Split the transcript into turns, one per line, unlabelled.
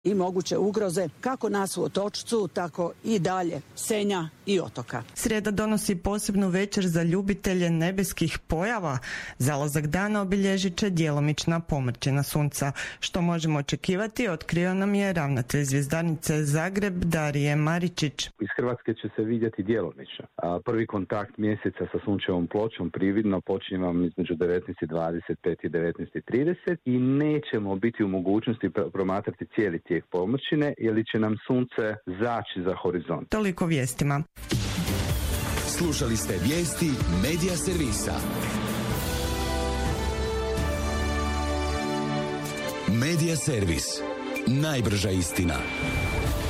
i moguće ugroze kako nas u Otočcu, tako i dalje Senja i Otoka.
Srijeda donosi posebnu večer za ljubitelje nebeskih pojava. Zalazak dana obilježit će djelomična pomrčina sunca. Što možemo očekivati, otkrio nam je ravnatelj zvjezdarnice Zagreb Darije Maričić.
Iz Hrvatske će se vidjeti djelomično. Prvi kontakt mjeseca sa sunčevom pločom prividno počinje vam između 19:25 i 19:30 i nećemo biti u mogućnosti promatrati cijeli tijek pomrčine, jer će nam sunce zaći za horizont.
Toliko vijestima.
Slušali ste vijesti Medija servisa. Medija servis. Najbrža istina.